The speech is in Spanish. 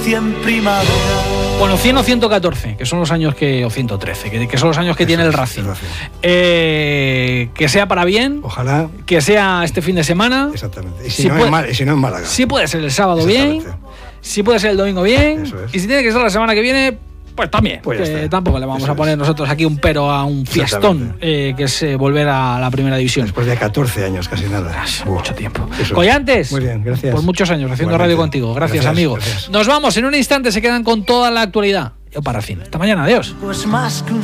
Bueno, 100 o 114, que son los años o 113, que son los años que tiene el Racing. Que sea para bien. Ojalá. Que sea este fin de semana. Exactamente. Y si no en Málaga. Si puede ser el sábado bien. Si puede ser el domingo bien. Eso es. Y si tiene que ser la semana que viene, pues también. Pues tampoco le vamos a poner nosotros aquí un pero a un fiestón, que es volver a la primera división. Después de 14 años, casi nada. Mucho tiempo. Eso. Collantes. Muy bien, gracias. Por muchos años haciendo radio contigo. Gracias, amigo. Gracias. Nos vamos. En un instante se quedan con toda la actualidad. Yo para Racing. Hasta mañana. Adiós.